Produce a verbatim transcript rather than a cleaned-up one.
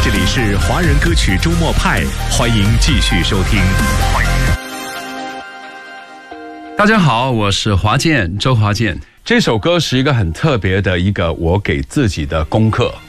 这里是华人歌曲周末派，欢迎继续收听。 大家好，我是华健，周华健。这首歌是一个很特别的一个我给自己的功课。